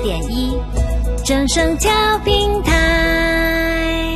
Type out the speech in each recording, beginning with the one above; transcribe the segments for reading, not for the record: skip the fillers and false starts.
104.1正声调频台。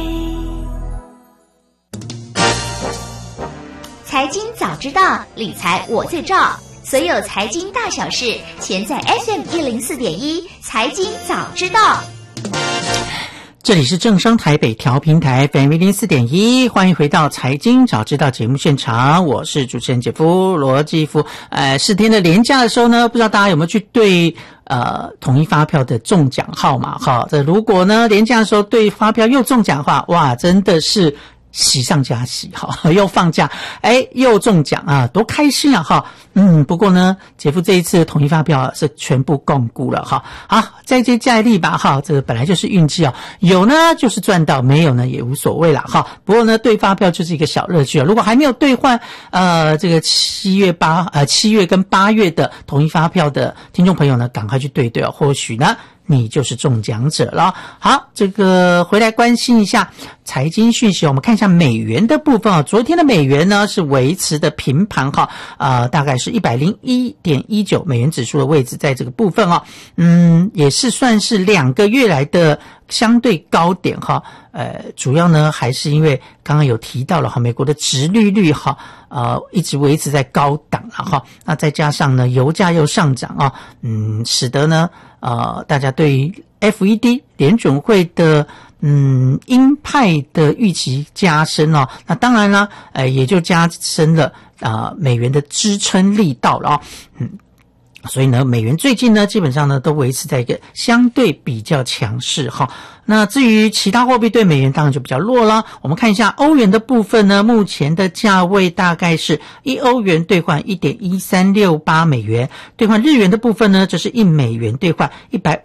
财经早知道，理财我最照。所有财经大小事，全在 FM104.1财经早知道。 这里是正声台北调频台 FM104.1，欢迎回到财经早知道节目现场，我是主持人姐夫罗继夫。4天的连假的时候呢，不知道大家有没有去对统一发票的中奖号码哈？这如果呢连假的时候对发票又中奖的话，哇，真的是喜上加喜哈，又放假，又中奖啊，多开心啊哈！不过呢，姐夫这一次统一发票是全部共估了哈。好，再接再厉吧哈，这个本来就是运气哦，有呢就是赚到，没有呢也无所谓啦哈。不过呢，对发票就是一个小乐趣啊。如果还没有兑换这个7月跟8月的统一发票的听众朋友呢，赶快去兑哦，或许呢你就是中奖者了。好，这个回来关心一下财经讯息，我们看一下美元的部分啊。昨天的美元呢是维持的平盘哈，大概是 101.19 美元指数的位置在这个部分哦。也是算是2个月来的相对高点哈。主要呢还是因为刚刚有提到了哈，美国的殖利率哈一直维持在高档了哈。那再加上呢油价又上涨啊，使得呢大家对于 FED 联准会的鹰派的预期加深哦。那当然啦，也就加深了美元的支撑力道了所以呢，美元最近呢，基本上呢都维持在一个相对比较强势哈。那至于其他货币对美元当然就比较弱了。我们看一下欧元的部分呢，目前的价位大概是1欧元兑换 1.1368 美元，兑换日元的部分呢，就是1美元兑换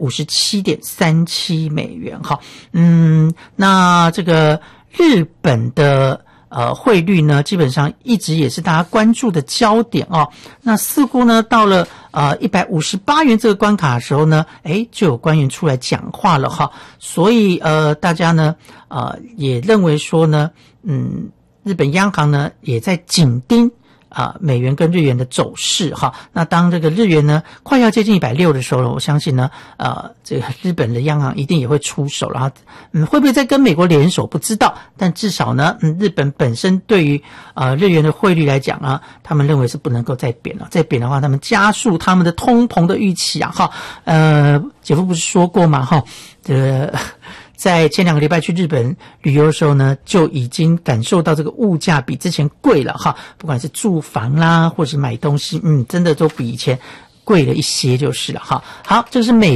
157.37 美元哈。那这个日本的汇率呢，基本上一直也是大家关注的焦点哦。那似乎呢，到了158元这个关卡的时候呢，就有官员出来讲话了哈。所以大家呢，也认为说呢，日本央行呢也在紧盯美元跟日元的走势哈。那当这个日元呢快要接近160的时候，我相信呢这个日本的央行一定也会出手了哈。会不会再跟美国联手不知道，但至少呢日本本身对于日元的汇率来讲啊，他们认为是不能够再贬了，再贬的话他们加速他们的通膨的预期啊哈。姐夫不是说过嘛哈，这个在前2个礼拜去日本旅游的时候呢，就已经感受到这个物价比之前贵了哈，不管是住房啦，或是买东西，真的都比以前贵了一些就是了哈。好，这是美